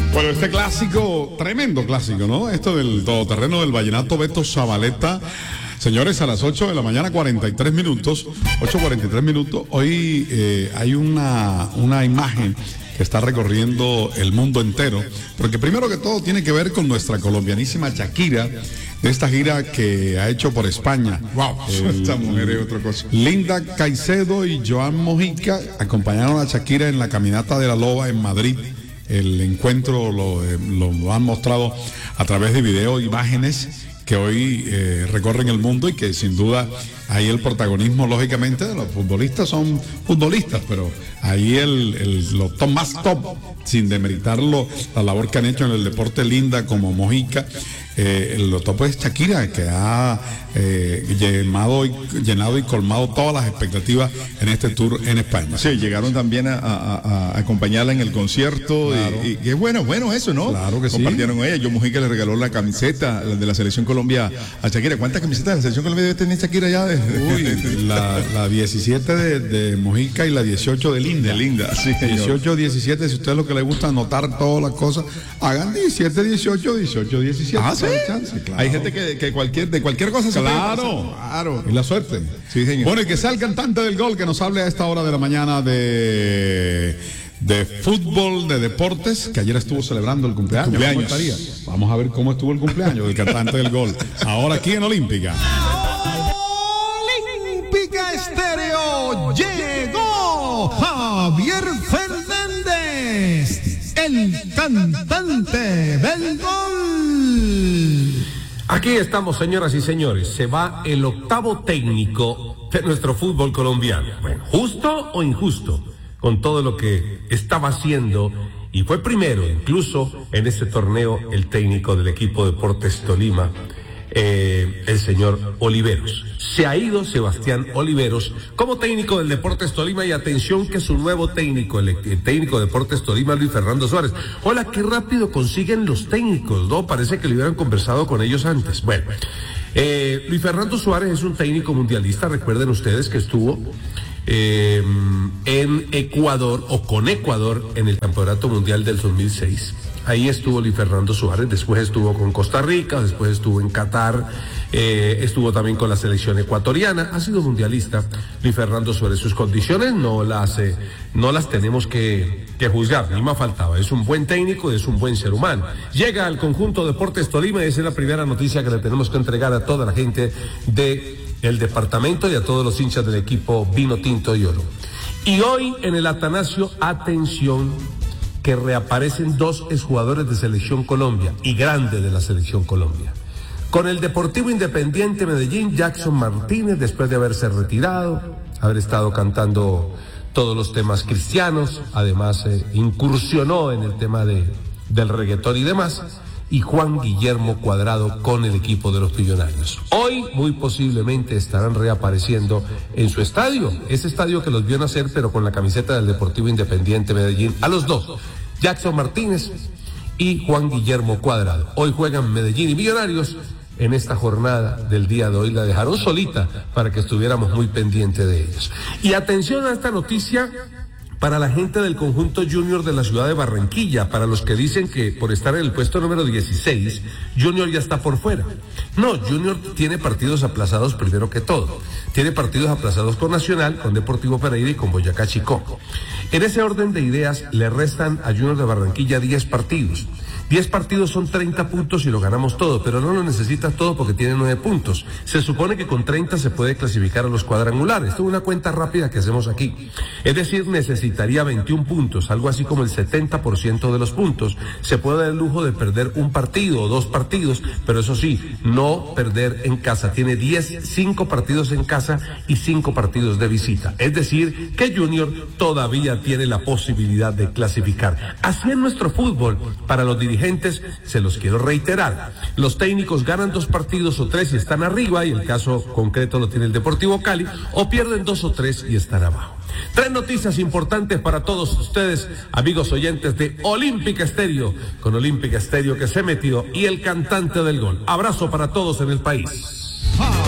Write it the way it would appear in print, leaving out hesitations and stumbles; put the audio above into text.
Bueno, este clásico, tremendo clásico, ¿no? Esto del todoterreno del vallenato Beto Zabaleta. Señores, a las 8 de la mañana, 43 minutos, 8:43 minutos. Hoy hay una imagen que está recorriendo el mundo entero, porque primero que todo tiene que ver con nuestra colombianísima Shakira, de esta gira que ha hecho por España. Wow, esta mujer es otra cosa. Linda Caicedo y Joan Mojica acompañaron a Shakira en la Caminata de la Loba en Madrid. El encuentro lo han mostrado a través de video, imágenes que hoy recorren el mundo y que sin duda ahí el protagonismo, lógicamente, de los futbolistas son futbolistas, pero ahí los top más top, sin demeritar la labor que han hecho en el deporte Linda como Mojica, lo top es Shakira, que ha llenado y colmado todas las expectativas en este tour en España. Sí, llegaron también a acompañarla en el concierto. Claro. Y qué bueno eso, ¿no? Claro que compartieron con ella. Yo Mojica le regaló la camiseta de la Selección Colombia a Shakira. ¿Cuántas camisetas de la Selección Colombia debe tener Shakira ya? Uy, la 17 de Mojica y la 18 de Linda. De Linda, sí, señor. 18, 17, si a usted lo que le gusta anotar todas las cosas, hagan 17, 18, 18, 17. Ah, ¿sí? Chance, claro. Hay gente que de cualquier cosa se Claro. Y la suerte. Sí, señor. Bueno, y que sea el cantante del gol que nos hable a esta hora de la mañana de fútbol, de deportes, que ayer estuvo celebrando el cumpleaños. ¿Cómo estaría? Vamos a ver cómo estuvo el cumpleaños del cantante del gol. Ahora aquí en Olímpica. Olímpica Estéreo, llegó Javier Fernández, el cantante del gol. Aquí estamos, señoras y señores. Se va el octavo técnico de nuestro fútbol colombiano. Bueno, ¿justo o injusto? Con todo lo que estaba haciendo, y fue primero incluso en este torneo el técnico del equipo Deportes Tolima, el señor Oliveros. Se ha ido Sebastián Oliveros como técnico del Deportes Tolima, y atención que su nuevo técnico, el técnico de Deportes Tolima, Luis Fernando Suárez. Hola, qué rápido consiguen los técnicos, ¿no? Parece que le hubieran conversado con ellos antes. Bueno, Luis Fernando Suárez es un técnico mundialista. Recuerden ustedes que estuvo en Ecuador, o con Ecuador, en el Campeonato Mundial del 2006. Ahí estuvo Luis Fernando Suárez. Después estuvo con Costa Rica, después estuvo en Qatar, estuvo también con la selección ecuatoriana. Ha sido mundialista Luis Fernando Suárez. Sus condiciones no las tenemos que juzgar, ni más faltaba. Es un buen técnico y es un buen ser humano. Llega al conjunto Deportes Tolima, y esa es la primera noticia que le tenemos que entregar a toda la gente del departamento y a todos los hinchas del equipo Vino Tinto y Oro. Y hoy en el Atanasio, atención, que reaparecen dos exjugadores de Selección Colombia y grandes de la Selección Colombia. Con el Deportivo Independiente Medellín, Jackson Martínez, después de haberse retirado, haber estado cantando todos los temas cristianos, además incursionó en el tema del reggaetón y demás, y Juan Guillermo Cuadrado con el equipo de los Millonarios. Hoy muy posiblemente estarán reapareciendo en su estadio, ese estadio que los vio nacer, pero con la camiseta del Deportivo Independiente Medellín, a los dos, Jackson Martínez y Juan Guillermo Cuadrado. Hoy juegan Medellín y Millonarios. En esta jornada del día de hoy la dejaron solita para que estuviéramos muy pendientes de ellos. Y atención a esta noticia para la gente del conjunto Junior de la ciudad de Barranquilla, para los que dicen que por estar en el puesto número 16, Junior ya está por fuera. No, Junior tiene partidos aplazados primero que todo. Tiene partidos aplazados con Nacional, con Deportivo Pereira y con Boyacá Chicó. En ese orden de ideas, le restan a Junior de Barranquilla 10 partidos. 10 partidos son 30 puntos y lo ganamos todo, pero no lo necesitas todo porque tiene 9 puntos. Se supone que con 30 se puede clasificar a los cuadrangulares. Esto es una cuenta rápida que hacemos aquí. Es decir, necesitaría 21 puntos, algo así como el 70% de los puntos. Se puede dar el lujo de perder un partido o 2 partidos, pero eso sí, no perder en casa. Tiene 5 partidos en casa y 5 partidos de visita. Es decir, que Junior todavía tiene la posibilidad de clasificar. Así es nuestro fútbol. Para los dirigentes, se los quiero reiterar. Los técnicos ganan 2 partidos o 3 y están arriba, y el caso concreto lo tiene el Deportivo Cali, o pierden 2 o 3 y están abajo. 3 noticias importantes para todos ustedes, amigos oyentes de Olímpica Estéreo, con Olímpica Estéreo que se metió, y el cantante del gol. Abrazo para todos en el país.